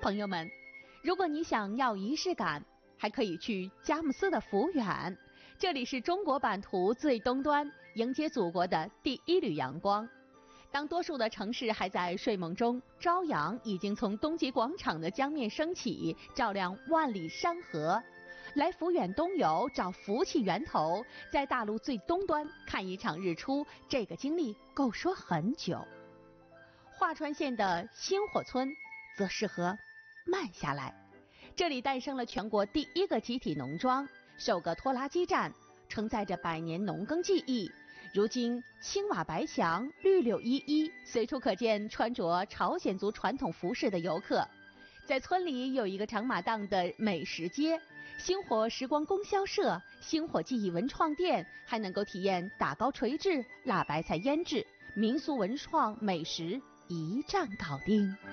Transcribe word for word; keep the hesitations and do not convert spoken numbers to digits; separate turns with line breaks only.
朋友们，如果你想要仪式感，还可以去佳木斯的福远，这里是中国版图最东端，迎接祖国的第一缕阳光。当多数的城市还在睡梦中，朝阳已经从东极广场的江面升起，照亮万里山河。来福远东游，找福气源头，在大陆最东端看一场日出，这个经历够说很久。桦川县的星火村则适合慢下来，这里诞生了全国第一个集体农庄，首个拖拉机站，承载着百年农耕技艺。如今青瓦白墙，绿柳依依，随处可见穿着朝鲜族传统服饰的游客。在村里有一个长马档的美食街，星火时光供销社、星火记忆文创店，还能够体验打糕锤制、辣白菜腌制、民俗文创美食，一站搞定。